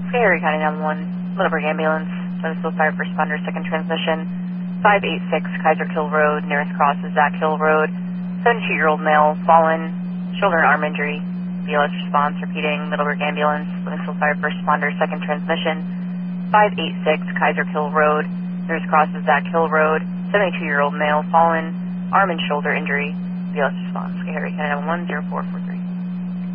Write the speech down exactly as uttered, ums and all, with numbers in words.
Sky County nine one one, Middleburg Ambulance, Lewisville Fire First Responder, second transmission, five eight six Kaiser Kill Road, nearest cross is Zach Hill Road, seventy-two-year-old male, fallen, shoulder and arm injury, B L S response, repeating, Middleburg Ambulance, Lewisville Fire First Responder, second transmission, five eight six Kaiser Kill Road, nearest cross is Zach Hill Road, seventy-two-year-old male, fallen, arm and shoulder injury, B L S response, Sky County nine one one, zero four four three.